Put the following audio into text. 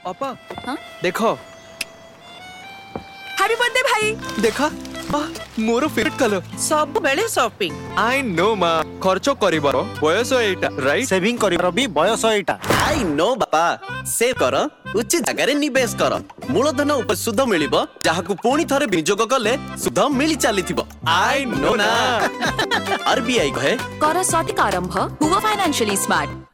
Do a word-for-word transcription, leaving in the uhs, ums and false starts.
अपा हाँ? देखो हैप्पी बर्थडे भाई। देखा मोर फेवरेट कलर सब बेले शॉपिंग आई नो मा खर्च करिबार बयस एटा राइट सेविंग करिबार भी बयस एटा आई नो बापा सेव कर उचित जगह रे निवेश कर मूलधन उपर सुध मिलिबो जहाकू पुणी थरे विनियोग कले सुध मिली चलीथिबो आई नो ना आरबीआई कहे कर सटीक आरंभ हुआ फाइनेंशियली स्मार्ट।